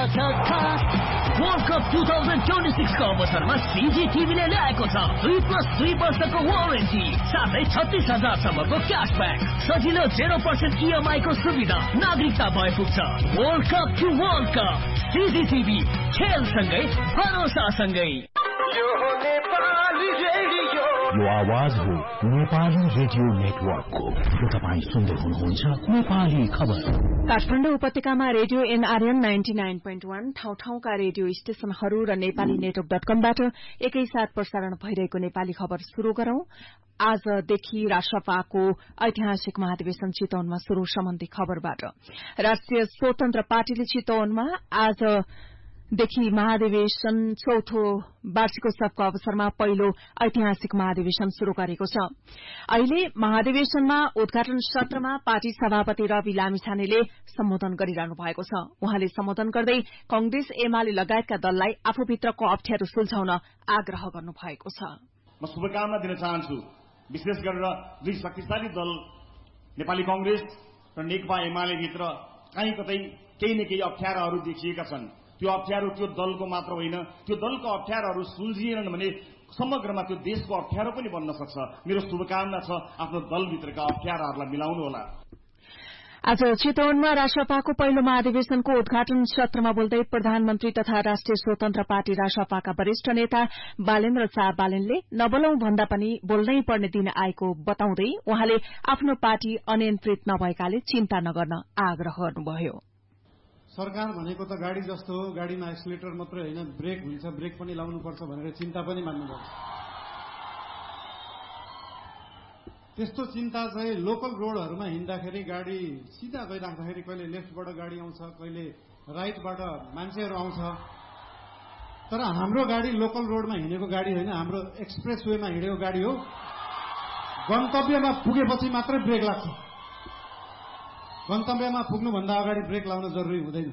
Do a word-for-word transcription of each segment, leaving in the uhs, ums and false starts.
World cup two thousand twenty six को अवसरमा सीजीटीभीले ल्याएको छ दुई प्लस दुई वर्षको वारेन्टी साथै छत्तीस हजारसम्मको क्यासब्याक सजिलो जेरो पर्सेन्ट इएमआई को सुविधा नागरिकता भए पुग्छ। World cup to world cup सीजीटीभी खेलसँगै भरोसासँगै। यो आवाज हो नेपाली रेडियो नेटवर्कको। तपाईँ सुन्दै हुनुहुन्छ नेपाली खबर। काठमाडौँ उपत्यकामा radio NRN ninety nine point वन ठाउँ ठाउँका रेडियो स्टेशनहरू र नेपाली नेटवर्क डट कमबाट एकैसाथ प्रसारण भइरहेको नेपाली खबर शुरू गरौं। आजदेखि राष्ट्रपाको ऐतिहासिक महाधिवेशन चितवनमा शुरू सम्बन्धी खबरबाट। राष्ट्रिय स्वतन्त्र पार्टीले चितवनमा आज देखि महाधिवेशन चौथो वार्षिकोत्सवको अवसरमा पहिलो ऐतिहासिक महाधिवेशन शुरू गरेको छ। अहिले महाधिवेशनमा उद्घाटन सत्रमा पार्टी सभापति रवि लामिछानेले सम्बोधन गरिरहनु भएको छ। उहाँले सम्बोधन गर्दै कंग्रेस एमाले लगायतका दललाई आफूभित्रको अप्ठ्यारो सुल्झाउन आग्रह गर्नु भएको छ। म शुभकामना दिन चाहन्छु विशेष गरेर दुई शक्तिशाली दल नेपाली कंग्रेस र नेकपा एमाले भित्र कहीँ कतै केही न केही अप्ठ्याराहरू देखिएका छन्। त्यो अप्ठ्यारो त्यो दलको मात्र होइन, त्यो दलको अप्ठ्याराहरू सुल्झिएनन् भने समग्रमा त्यो देशको अप्ठ्यारो पनि बन्न सक्छ। मेरो शुभकामना छ आफ्नो दलभित्रका अप्ठ्याराहरूलाई मिलाउनु होला। आज चितवनमा राष्ट्रपाको पहिलो महाधिवेशनको उद्घाटन सत्रमा बोल्दै प्रधानमन्त्री तथा राष्ट्रिय स्वतन्त्र पार्टी राष्ट्रपाका वरिष्ठ नेता बालेन्द्र शाह बालेनले नबोलौं भन्दा पनि बोल्नै पर्ने दिन आएको बताउँदै उहाँले आफ्नो पार्टी अनियन्त्रित नभएकाले चिन्ता नगर्न आग्रह गर्नुभयो। सरकार भनेको त गाडी जस्तो हो, गाडीमा एक्सिलेटर मात्रै होइन ब्रेक हुन्छ, ब्रेक पनि लाउनुपर्छ भनेर चिन्ता पनि मान्नुपर्छ। त्यस्तो चिन्ता चाहिँ लोकल रोडहरूमा हिँड्दाखेरि गाडी सिधा गइराख्दाखेरि कहिले लेफ्टबाट गाडी आउँछ, कहिले राइटबाट मान्छेहरू आउँछ। तर हाम्रो गाडी लोकल रोडमा हिँडेको गाडी होइन, हाम्रो एक्सप्रेस वेमा हिँडेको गाडी हो। गन्तव्यमा पुगेपछि मात्रै ब्रेक लाग्छ। गन्तव्यमा पुग्नुभन्दा अगाडि ब्रेक लाउन जरुरी हुँदैन।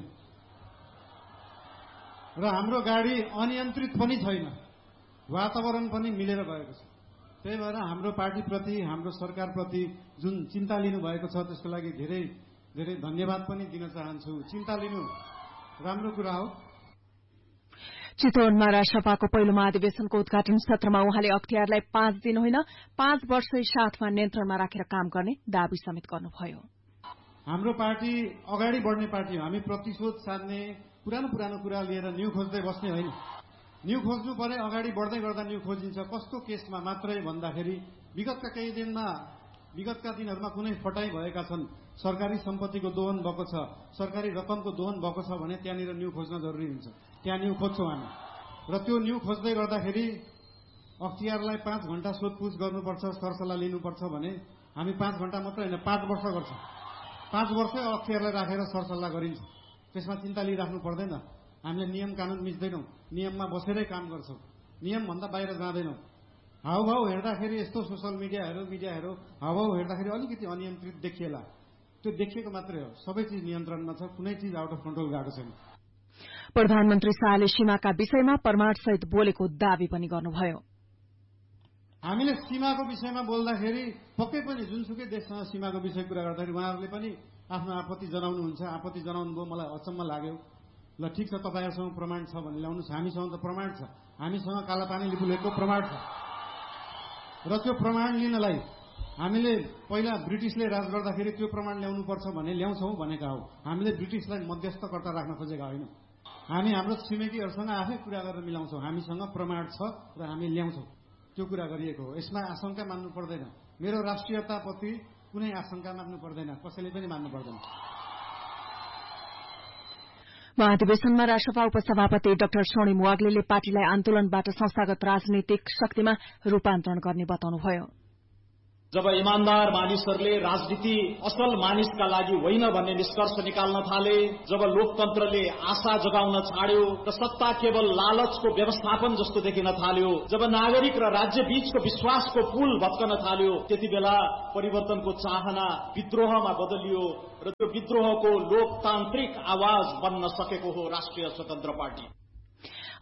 र हाम्रो गाडी अनियन्त्रित पनि छैन, वातावरण पनि मिलेर गएको छ। त्यही भएर हाम्रो पार्टीप्रति, हाम्रो सरकारप्रति जुन चिन्ता लिनु भएको छ त्यसको लागि धेरै धेरै धन्यवाद पनि दिन चाहन्छु। चिन्ता लिनु राम्रो कुरा हो। चितवनमा राष्ट्रपाको पहिलो महाधिवेशनको उद्घाटन सत्रमा उहाँले अख्तियारलाई पाँच दिन होइन पाँच वर्ष साथमा नियन्त्रणमा राखेर काम गर्ने दावी समेत गर्नुभयो। हाम्रो पार्टी अगाडि बढ्ने पार्टी हो। हामी प्रतिशोध साध्ने, पुरानो पुरानो कुरा लिएर न्यू खोज्दै बस्ने होइन। न्यू खोज्नु परे अगाडि बढ्दै गर्दा न्यू खोजिन्छ। कस्तो केसमा मात्रै भन्दाखेरि विगतका केही दिनमा विगतका दिनहरूमा कुनै फटाई भएका छन्, सरकारी सम्पत्तिको दोहन भएको छ, सरकारी रकमको दोहन भएको छ भने त्यहाँनिर न्यू खोज्न जरुरी हुन्छ। त्यहाँ न्यू खोज्छौँ हामी। र त्यो न्यू खोज्दै गर्दाखेरि अख्तियारलाई पाँच घण्टा सोधपुछ गर्नुपर्छ, सरसल्लाह लिनुपर्छ भने हामी पाँच घण्टा मात्रै होइन पाँच वर्ष गर्छौँ। पाँच वर्षै अख्तियारलाई राखेर सरसल्लाह गरिन्छ। त्यसमा चिन्ता लिइराख्नु पर्दैन। हामीले नियम कानून मिच्दैनौँ, नियममा बसेरै काम गर्छौँ, नियमभन्दा बाहिर जाँदैनौँ। हाउभाउ हेर्दाखेरि यस्तो सोसल मिडियाहरू मिडियाहरू हाउभाउ हेर्दाखेरि अलिकति अनियन्त्रित देखिएला, त्यो देखिएको मात्रै हो। सबै चिज नियन्त्रणमा छ, कुनै चिज आउट अफ कन्ट्रोल गएको छैन। प्रधानमन्त्री शाहले सीमाका विषयमा प्रमाणसहित बोलेको दावी पनि गर्नुभयो। हामीले सीमाको विषयमा बोल्दाखेरि पक्कै पनि जुनसुकै देशसँग सीमाको विषय कुरा गर्दाखेरि उहाँहरूले पनि आफ्नो आपत्ति जनाउनुहुन्छ। आपत्ति जनाउनु भयो, मलाई अचम्म लाग्यो। ल ठिक छ, तपाईँहरूसँग प्रमाण छ भने ल्याउनुहोस्। हामीसँग त प्रमाण छ, हामीसँग कालापानी लिपुलेखको प्रमाण छ। र त्यो प्रमाण लिनलाई हामीले पहिला ब्रिटिसले राज गर्दाखेरि त्यो प्रमाण ल्याउनुपर्छ भने ल्याउँछौँ भनेका हौ। हामीले ब्रिटिसलाई मध्यस्थकर्ता राख्न खोजेका होइनौँ। हामी हाम्रो छिमेकीहरूसँग आफै कुरा गरेर मिलाउँछौँ। हामीसँग प्रमाण छ र हामी ल्याउँछौँ। त्यो कुरा गरिएको हो। यसमा आशंका मान्नु पर्दैन। मेरो राष्ट्रियताप्रति कुनै आशंका मान्नु पर्दैन, कसैले पनि मान्नु पर्दैन। महाधिवेशनमा राष्ट्रपा उपसभापति डाक्टर सोनिम वाग्लेले पार्टीलाई आन्दोलनबाट संस्थागत राजनीतिक शक्तिमा रूपान्तरण गर्ने बताउनुभयो। जब इमान्दार मानिसहरूले राजनीति असल मानिसका लागि होइन भन्ने निष्कर्ष निकाल्न थाले, जब लोकतन्त्रले आशा जगाउन छाड्यो र सत्ता केवल लालचको व्यवस्थापन जस्तो देखिन थाल्यो, जब नागरिक र राज्य बीचको विश्वासको पुल भत्कन थाल्यो, त्यति बेला परिवर्तनको चाहना विद्रोहमा बदलियो र त्यो विद्रोहको लोकतान्त्रिक आवाज बन्न सकेको हो राष्ट्रिय स्वतन्त्र पार्टी।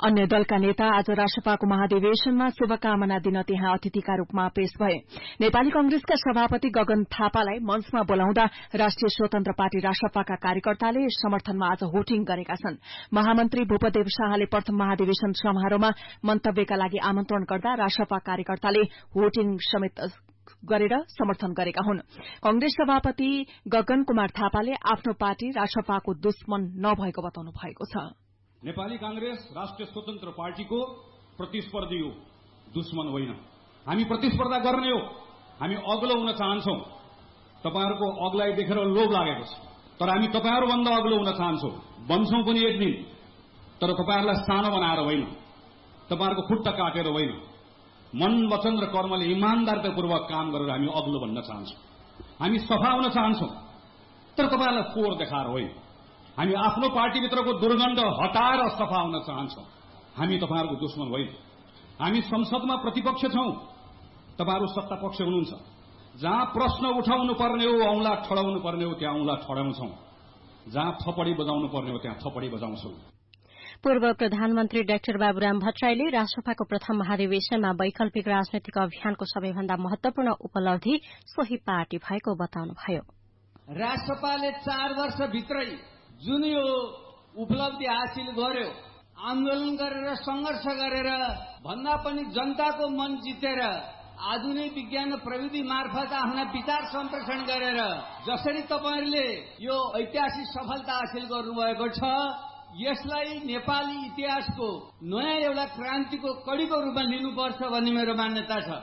अन्य दलका नेता आज राष्ट्रपाको महाधिवेशनमा शुभकामना दिन त्यहाँ अतिथिका रूपमा पेश भए। नेपाली कंग्रेसका सभापति गगन थापालाई मञ्चमा बोलाउँदा राष्ट्रिय स्वतन्त्र पार्टी राष्ट्रपाका कार्यकर्ताले समर्थनमा आज भोटिङ गरेका छन्। महामन्त्री भूपदेव शाहले प्रथम महाधिवेशन समारोहमा मन्तव्यका लागि आमन्त्रण गर्दा राष्ट्रपा कार्यकर्ताले भोटिङ समेत गरेर समर्थन गरेका हुन्। कंग्रेस सभापति गगन कुमार थापाले आफ्नो पार्टी राष्ट्रपाको दुश्मन नभएको बताउनु भएको छ। नेपाली कांग्रेस राष्ट्रिय स्वतन्त्र पार्टीको प्रतिस्पर्धी हो, दुश्मन होइन। हामी प्रतिस्पर्धा गर्ने हो, हामी अग्लो हुन चाहन्छौं। तपाईहरुको अग्लाई देखेर लोभ लागेको छ, तर हामी तपाईहरुभन्दा अग्लो हुन चाहन्छौं, बन्छौं पनि एक दिन। तर तपाईहरुलाई सानो बनाएर होइन, तपाईहरुको खुट्टा काटेर होइन, मन वचन र कर्मले इमानदारीपूर्वक काम गरेर हामी अग्लो भन्न चाहन्छौं। हामी सफा हुन चाहन्छौं, तर तपाईहरुलाई फोहोर देखाएर होइन। हामी आफ्नो पार्टीभित्रको दुर्गन्ध हटाएर सफा हुन चाहन्छौं। हामी तपाईहरुको दुश्मन होइन। हामी संसदमा प्रतिपक्ष छौं, तपाईहरु सत्ता पक्ष हुनुहुन्छ। जहाँ प्रश्न उठाउनु पर्ने हो, औंला ठडाउनु पर्ने हो, त्यहाँ औंला ठडाउँछौं। जहाँ थपडी बजाउनु पर्ने हो, त्यहाँ थपडी बजाउँछौं। पूर्व प्रधानमन्त्री डाक्टर बाबुराम भट्टराईले राष्ट्रपाको प्रथम महाधिवेशनमा वैकल्पिक राजनैतिक अभियानको सबैभन्दा महत्वपूर्ण उपलब्धि सोही पार्टी भएको बताउनुभयो। राष्ट्रपाले चार वर्षभित्रै जुन यो उपलब्धि हासिल गर्यो, आन्दोलन गरेर संघर्ष गरेर भन्दा पनि जनताको मन जितेर आधुनिक विज्ञान र प्रविधि मार्फत आफ्ना विचार सम्प्रेषण गरेर जसरी तपाईहरुले यो ऐतिहासिक सफलता हासिल गर्नुभएको छ, यसलाई नेपाली इतिहासको नयाँ एउटा क्रान्तिको कड़ीको रूपमा लिनुपर्छ भन्ने मेरो मान्यता छ।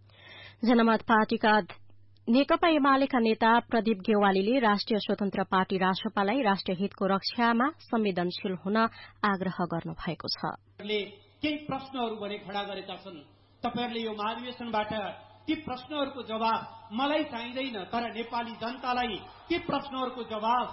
जनमत पार्टीका नेकपा एमालेका नेता प्रदीप गेवालीले राष्ट्रिय स्वतन्त्र पार्टी राष्ट्रपालाई राष्ट्रिय हितको रक्षामा संवेदनशील हुन आग्रह गर्नु भएको छ। केही प्रश्नहरू भने खडा गरेका छन्। तपाईहरुले यो महाधिवेशनबाट ती प्रश्नहरूको जवाब मलाई चाहिँदैन, तर नेपाली जनतालाई ती प्रश्नहरूको जवाब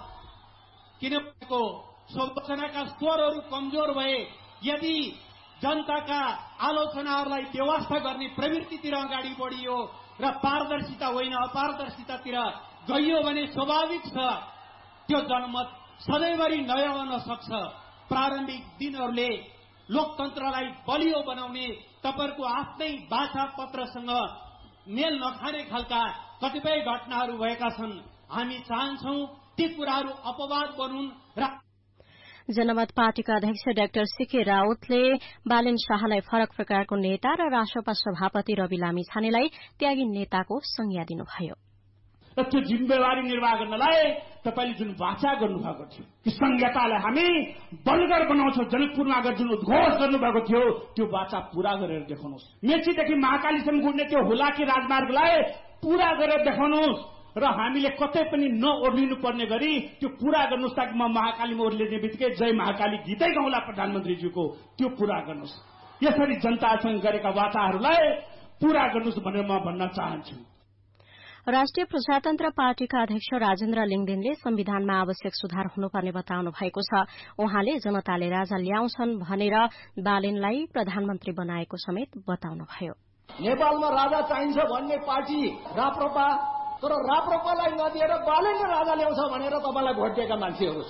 किनको संरचनाका स्वरहरू कमजोर भए, यदि जनताका आलोचनाहरूलाई व्यवस्था गर्ने प्रवृत्तितिर अगाडि बढियो र पारदर्शिता होइन अपारदर्शितातिर गइयो भने स्वाभाविक छ त्यो जनमत सधैँभरि नयाँ हुन सक्छ। प्रारम्भिक दिनहरूले लोकतन्त्रलाई बलियो बनाउने तपाईहरुको आफ्नै भाषा पत्रसँग मेल नखाने खालका कतिपय घटनाहरू भएका छन्। हामी चाहन्छौं ती कुराहरू अपवाद बनुन्। र जनमत पार्टीका अध्यक्ष डाक्टर सीके राउतले बालेन शाहलाई फरक प्रकारको नेता र राष्ट्रपा सभापति रवि लामिछानेलाई त्यागी नेताको संज्ञा दिनुभयो। र त्यो जिम्मेवारी निर्वाह गर्नलाई तपाईले जुन वाचा गर्नुभएको थियो, कि संहितालाई हामी बलगर बनाउँछौं, जनकपुरमा गएर जुन उद्घोष गर्नुभएको थियो, त्यो वाचा पूरा गरेर देखाउनुहोस्। मेचीदेखि महाकालीसम्म गुड्ने त्यो हुलाकी राजमार्गलाई पूरा गरेर देखाउनुहोस् र हामीले कतै पनि नओर्लिनु पर्ने गरी त्यो पूरा गर्नुहोस्, ताकि म महाकालीमा ओर्लिने बित्तिकै जय महाकाली गीतै गाउँला प्रधानमन्त्रीज्यूको, त्यो पूरा गर्नुहोस्। यसरी जनतासँग गरेका वाचाहरूलाई पूरा गर्नुहोस् भनेर म भन्न चाहन्छु। राष्ट्रिय प्रजातन्त्र पार्टीका अध्यक्ष राजेन्द्र लिङदेनले संविधानमा आवश्यक सुधार हुनुपर्ने बताउनु भएको छ। उहाँले जनताले राजा ल्याउँछन् भनेर बालेनलाई प्रधानमन्त्री बनाएको समेत बताउनुभयो। नेपालमा राजा चाहिन्छ भन्ने पार्टी राप्रपा, तर राप्रपालाई नदिएर बालेनले राजा ल्याउँछ भनेर तपाईलाई भोट दिएका मान्छेहरू।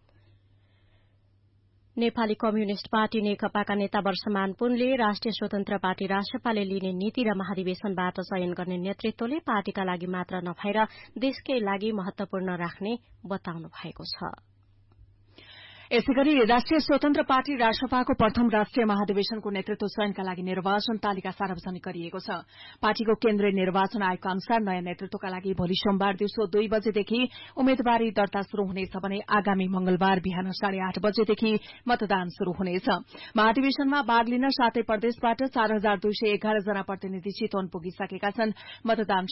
नेपाली कम्युनिष्ट पार्टी नेकपाका नेता वर्षमान पुनले राष्ट्रिय स्वतन्त्र पार्टी राष्ट्रपाले लिने नीति र महाधिवेशनबाट चयन गर्ने नेतृत्वले पार्टीका लागि मात्र नभएर देशकै लागि महत्वपूर्ण राख्ने बताउनु भएको छ। यसैगरी राष्ट्रिय स्वतन्त्र पार्टी राष्ट्रपाको प्रथम राष्ट्रिय महाधिवेशनको नेतृत्व चयनका लागि निर्वाचन तालिका सार्वजनिक गरिएको छ। पार्टीको केन्द्रीय निर्वाचन आयोगका अनुसार नयाँ नेतृत्वका लागि भोलि सोमबार दिउँसो दुई बजेदेखि उम्मेद्वारी दर्ता शुरू हुनेछ भने आगामी मंगलबार बिहान साढे आठ बजेदेखि मतदान शुरू हुनेछ। महाधिवेशनमा भाग लिन सातै प्रदेशबाट चार हजार दुई सय एघार जना प्रतिनिधि चितवन पुगिसकेका छन्। मतदान